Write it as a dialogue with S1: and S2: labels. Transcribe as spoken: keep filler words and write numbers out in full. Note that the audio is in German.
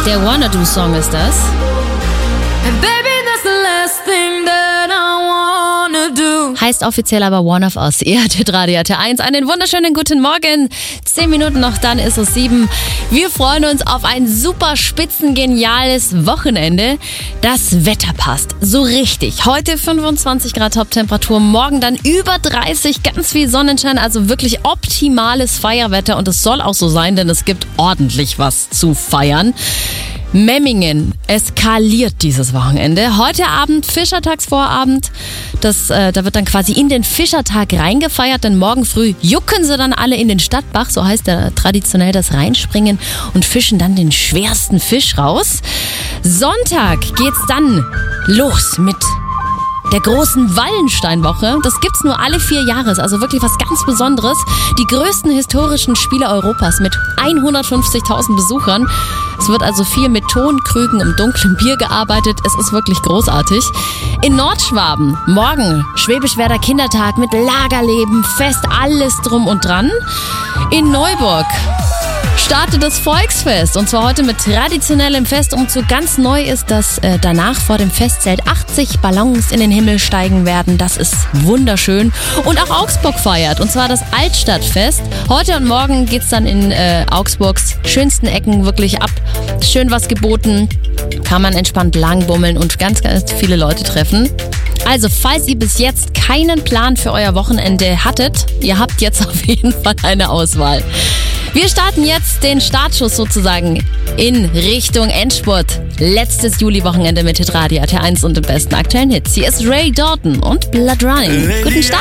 S1: Der Wanna-Do-Song ist das.
S2: And baby, that's the last thing that I wanna do.
S1: Heißt offiziell aber One of Us. Ihr hattet Radio R T eins. Einen wunderschönen guten Morgen. Zehn Minuten noch, dann ist es sieben. Wir freuen uns auf ein super spitzengeniales Wochenende. Das Wetter passt so richtig. Heute fünfundzwanzig Grad Toptemperatur, morgen dann über dreißig, ganz viel Sonnenschein, also wirklich optimales Feierwetter. Und es soll auch so sein, denn es gibt ordentlich was zu feiern. Memmingen eskaliert dieses Wochenende. Heute Abend Fischertagsvorabend. Das, äh, da wird dann quasi in den Fischertag reingefeiert, denn morgen früh jucken sie dann alle in den Stadtbach, so heißt der traditionell das Reinspringen, und fischen dann den schwersten Fisch raus. Sonntag geht's dann los mit der großen Wallensteinwoche. Das gibt's nur alle vier Jahre, also wirklich was ganz Besonderes. Die größten historischen Spiele Europas mit hundertfünfzigtausend Besuchern. Es wird also viel mit Tonkrügen im dunklen Bier gearbeitet. Es ist wirklich großartig. In Nordschwaben morgen Schwäbisch-Werder Kindertag mit Lagerleben, Fest, alles drum und dran. In Neuburg startet das Volksfest, und zwar heute mit traditionellem Festumzug. Ganz neu ist, dass äh, danach vor dem Festzelt achtzig Ballons in den Himmel steigen werden. Das ist wunderschön. Und auch Augsburg feiert, und zwar das Altstadtfest. Heute und morgen geht's dann in äh, Augsburgs schönsten Ecken wirklich ab. Schön was geboten, kann man entspannt langbummeln und ganz, ganz viele Leute treffen. Also, falls ihr bis jetzt keinen Plan für euer Wochenende hattet, ihr habt jetzt auf jeden Fall eine Auswahl. Wir starten jetzt den Startschuss sozusagen in Richtung Endspurt. Letztes Juli-Wochenende mit Hitradio R T eins und den besten aktuellen Hits. Hier ist Ray Dalton und Blood Running. Guten Start.